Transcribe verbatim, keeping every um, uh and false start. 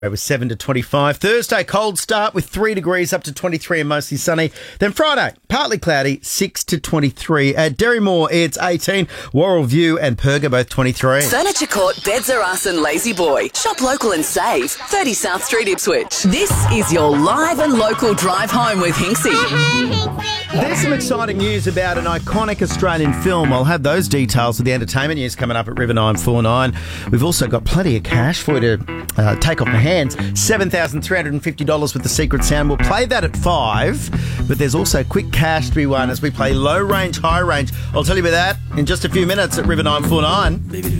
It was seven to twenty-five. Thursday, cold start with three degrees up to twenty-three and mostly sunny. Then Friday, partly cloudy, six to twenty-three. At Derrymore, it's eighteen. Warrell View and Perga, both twenty-three. Furniture Court, Beds Are Us and Lazy Boy. Shop local and save. thirty South Street, Ipswich. This is your live and local drive home with Hinksy. There's some exciting news about an iconic Australian film. I'll have those details with the entertainment news coming up at River nine four nine. We've also got plenty of cash for you to uh, take off the hands. seven thousand three hundred fifty dollars with the secret sound. We'll play that at five, but there's also quick cash to be won as we play low range, high range. I'll tell you about that in just a few minutes at River nine four nine.